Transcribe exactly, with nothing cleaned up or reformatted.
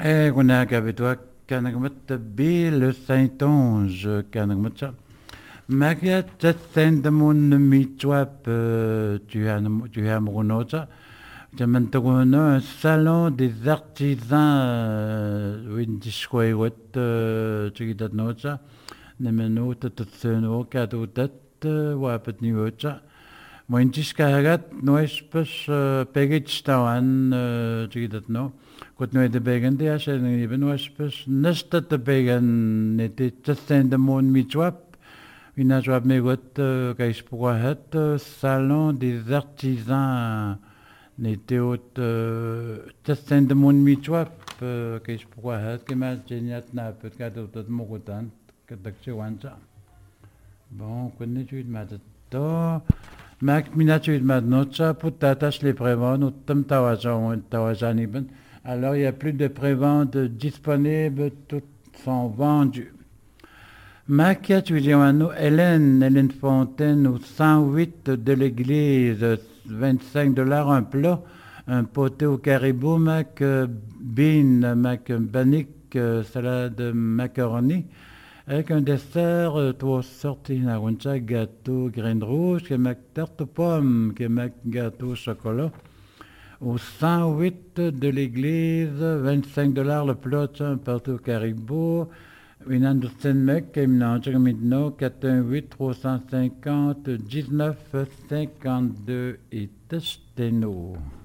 Eh, on a gabetoa kanagmat bi le Saint-Onge kanagmat. Magia tsendamun mitwap tu as tu as monota. Tu maintenant un salon des artisans windisquewet tu gitat nota. Nemeno tatseno kadotat wapet niwota. Mointiskagat noespes pegitstawan tu gitat no. Kot nu de begen de as en even noespes nesta te begen nete tsendamun mitwap. Une joie mégot que je pourrais être salon des artisans n'était autre testin de mon mitwap que je pourrais être que ma géniate n'a pas de cadeau de mon côté que d'accepter wanza. Bon, connais tu de ma to Mac minature de ma note pour t'attacher les préventes ou tam tawajan tawajan ibn. Alors il y a plus de préventes disponibles, toutes sont vendues. Macchia Giuliano, Hélène, Hélène Fontaine, au cent huit de l'église, vingt-cinq dollars un plat, un poté au caribou, mac bean, mac banic, salade macaroni, avec un dessert, trois sortes, un gâteau graine rouge, que mac tarte aux pommes, que mac gâteau au chocolat. Au cent huit de l'église, vingt-cinq dollars le plat, un poté au caribou. Une understand mec qui me maintenant quatre un huit trois cent cinquante dix-neuf cinquante-deux et testeno.